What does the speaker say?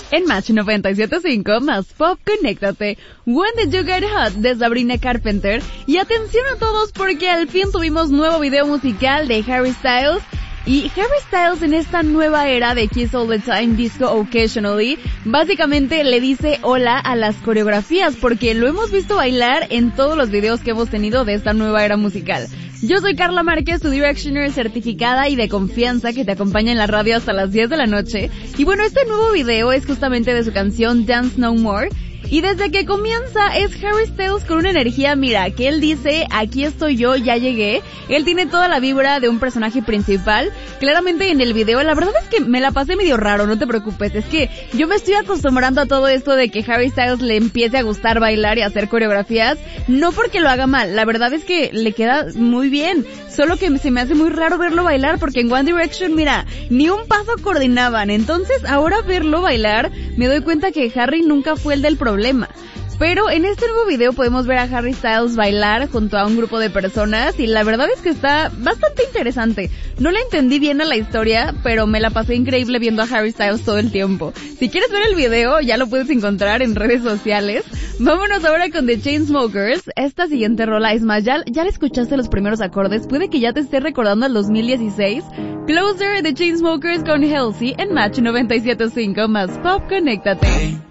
En Match 97.5, más pop, conéctate. When Did You Get Hot de Sabrina Carpenter. Y atención a todos porque al fin tuvimos nuevo video musical de Harry Styles. Y Harry Styles en esta nueva era de Kiss All the Time, Disco Occasionally, básicamente le dice hola a las coreografías porque lo hemos visto bailar en todos los videos que hemos tenido de esta nueva era musical. Yo soy Carla Márquez, tu Directioner certificada y de confianza que te acompaña en la radio hasta las 10 de la noche. Y bueno, este nuevo video es justamente de su canción Dance No More. Y desde que comienza es Harry Styles con una energía, mira, que él dice, aquí estoy yo, ya llegué. Él tiene toda la vibra de un personaje principal. Claramente en el video, la verdad es que me la pasé medio raro, no te preocupes. Es que yo me estoy acostumbrando a todo esto de que Harry Styles le empiece a gustar bailar y hacer coreografías. No porque lo haga mal, la verdad es que le queda muy bien. Solo que se me hace muy raro verlo bailar porque en One Direction, mira, ni un paso coordinaban. Entonces ahora verlo bailar, me doy cuenta que Harry nunca fue el del problema. Pero en este nuevo video podemos ver a Harry Styles bailar junto a un grupo de personas y la verdad es que está bastante interesante. No le entendí bien a la historia, pero me la pasé increíble viendo a Harry Styles todo el tiempo. Si quieres ver el video, ya lo puedes encontrar en redes sociales. Vámonos ahora con The Chainsmokers. Esta siguiente rola es más, ya le escuchaste los primeros acordes, puede que ya te esté recordando el 2016. Closer, The Chainsmokers con Halsey en Match 97.5 más Pop, conéctate.